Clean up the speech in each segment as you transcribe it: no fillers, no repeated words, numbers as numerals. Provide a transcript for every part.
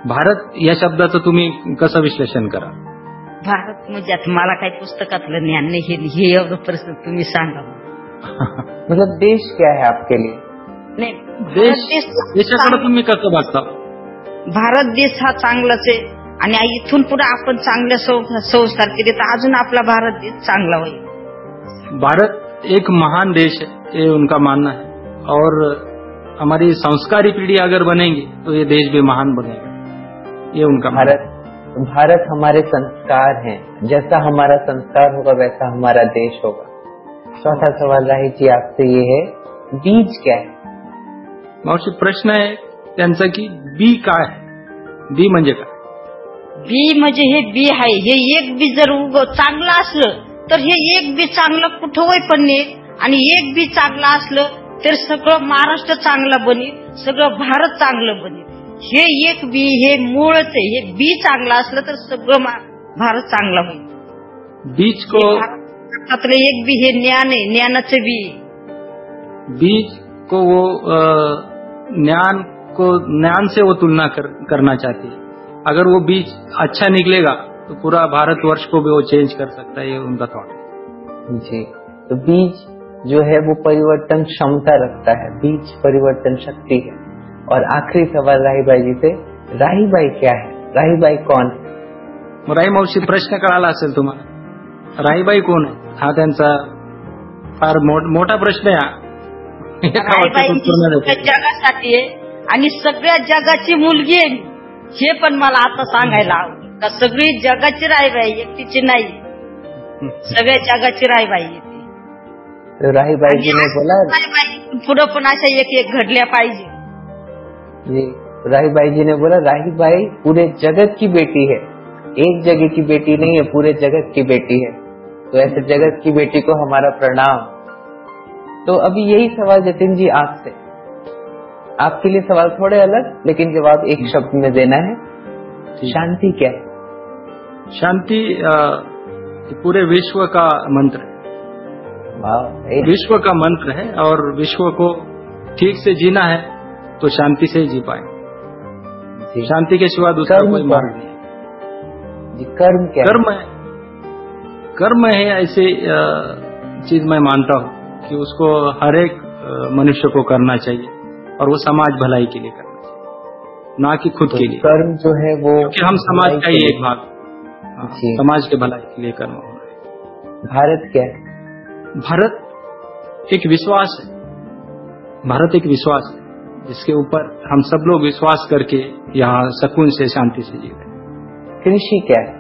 भारत या शब्दाचं तुम्ही कसं विश्लेषण करा? भारत म्हणजे आता मला काही पुस्तकातलं ज्ञान नाही, हे एवढं प्रश्न तुम्ही सांगा. मतलब देश क्या है आपके लिए? नाही, देशाकडे तुम्ही कसं बघता? भारत देश हा चांगलाच आहे आणि इथून पुढे आपण चांगल्या संस्कार केले तर अजून आपला भारत देश चांगला होईल. भारत एक महान देश है, ये उनका मानना है, और हमारी संस्कारी पीढ़ी अगर बनेगी तो ये देश भी महान बनेगा, ये उनका भारत हमारे संस्कार हैं, जैसा हमारा संस्कार होगा वैसा हमारा देश होगा. चौथा सवाल राही जी आपसे ये है, बीज क्या है? मावशी प्रश्न आहे त्यांचा की बी काय आहे? बी म्हणजे काय? बी म्हणजे हे बी आहे, हे एक बी जर चांगलं असलं तर हे एक बी चांगलं कुठंही पण नाही, आणि एक बी चांगलं असलं तर सगळं महाराष्ट्र चांगलं बनेल, सगळं भारत चांगलं बनेल. हे एक बी हे मूळच आहे, हे बी चांगलं असलं तर सगळं भारत चांगला होईल. बीज को भारतातलं एक बी हे ज्ञान आहे, ज्ञानाचं बी. बीज को वो ज्ञान से वो तुलना करना चाहती है. अगर वो बीज अच्छा निकलेगा तो पूरा भारतवर्ष को भी वो चेंज कर सकता है, ये उनका थॉट है. जी, तो बीज जो है वो परिवर्तन क्षमता रखता है, बीज परिवर्तन शक्ति है. और आखिरी सवाल राहीबाई जी से, राहीबाई क्या है? राहीबाई कौन है? राही मावशी प्रश्न कळाला असेल तुम्हाला. राहीबाई कोण आहे? हा त्यांचा फार मोठा प्रश्न आहे. जगासाठी आहे आणि सगळ्या जगाची मुलगी आहे, हे पण मला आता सांगायला आवडेल का सगळी जगाची राहीबाई, एकटीची नाही, सगळ्या जगाची राहीबाई येते. तो राहीबाई जी ने बोला पुढे पण अशा एक घडल्या पाहिजे. राहीबाई जी ने बोला राहीबाई पूरे जगत की बेटी है, एक जगह की बेटी नहीं है, पूरे जगत की बेटी है. तो ऐसे जगत की बेटी को हमारा प्रणाम. तो अभी यही सवाल जतिन जी आपसे, आपके लिए सवाल थोड़े अलग लेकिन जवाब एक शब्द में देना है. शांति क्या है? शांति पूरे विश्व का मंत्र है. विश्व का मंत्र है, और विश्व को ठीक से जीना है तो शांति से ही जी पाए. शांति के सिवा दूसरा कोई मार्ग नहीं है. कर्म क्या? कर्म है ऐसी चीज मैं मानता हूँ कि उसको हर एक मनुष्य को करना चाहिए, और वो समाज भलाई के लिए करना चाहिए, ना कि खुद के लिए. कर्म जो है वो, क्योंकि हम समाज का ही एक भाग, समाज के भलाई के लिए कर्म होना है. भारत क्या है? भारत एक विश्वास है. भारत एक विश्वास है जिसके ऊपर हम सब लोग विश्वास करके यहाँ सुकून से शांति से जी रहे. कृषि क्या है?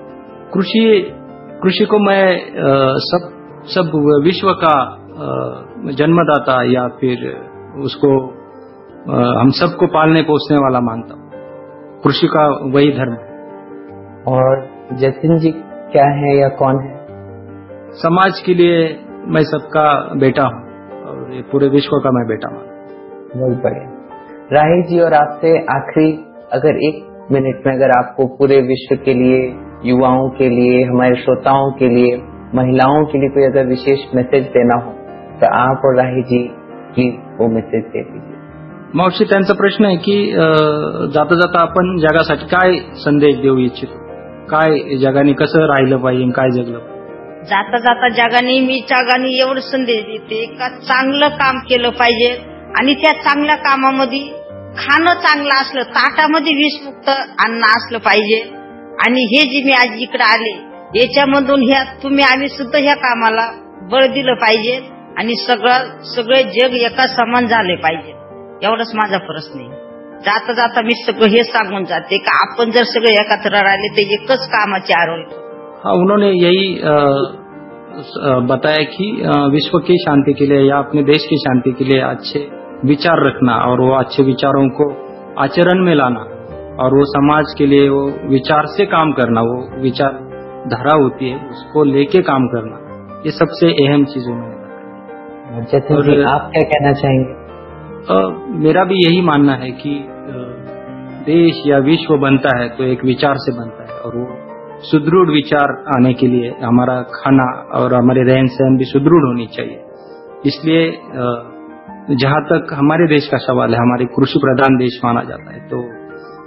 कृषि को मैं सब विश्व का जन्मदाता, या फिर उसको हम सबको पालने पोसने वाला मानता हूँ. कृषि का वही धर्म है. और जतिन जी क्या है या कौन है? समाज के लिए मैं सबका बेटा हूँ, और ये पूरे विश्व का मैं बेटा मानता हूँ. बहुत बढ़िया. राही जी, और आपसे आखिरी, अगर 1 मिनट में अगर आपको पूरे विश्व के लिए, युवाओं के लिए, हमारे श्रोताओं के लिए, महिलाओं के लिए कोई अगर विशेष मैसेज देना हो तो आप और राही जी प्लीज वो मैसेज दे दीजिए. मावशी, त्यांचा प्रश्न आहे की जाता जाता आपण जगासाठी काय संदेश देऊ इच्छितो? काय जगाने कसं राहिलं पाहिजे, काय जगलं पाहिजे? जाता जाता जगाने एवढं संदेश देते का चांगलं काम केलं पाहिजे, आणि त्या चांगल्या कामामध्ये खाणं चांगलं असलं, ताटामध्ये विषमुक्त अन्न असलं पाहिजे. आणि हे जे मी आज इकडे आले याच्यामधून आम्ही सुद्धा ह्या कामाला बळ दिलं पाहिजे, आणि सगळे जग एका समान झाले पाहिजे. एवढंच माझा प्रश्न आहे. जाता जाता मी सगळं हे सांगून जाते की आपण जर सगळे एकत्र राहिले तर एकच कामाची आरोग्य. हाँ, उन्होंने यही बताया कि विश्व की शांति के लिए या अपने देश की शांति के लिए अच्छे विचार रखना, और वो अच्छे विचारों को आचरण में लाना, और वो समाज के लिए वो विचार से काम करना, वो विचार धारा होती है उसको लेके काम करना, ये सबसे अहम चीज उन्होंने बताई. आप क्या कहना चाहेंगे? मेरा भी यही मानना है कि देश या विश्व बनता है तो एक विचार से बनता है, और वो सुदृढ़ विचार आने के लिए हमारा खाना और हमारे रहन सहन भी सुदृढ़ होनी चाहिए. इसलिए जहाँ तक हमारे देश का सवाल है, हमारे कृषि प्रधान देश माना जाता है, तो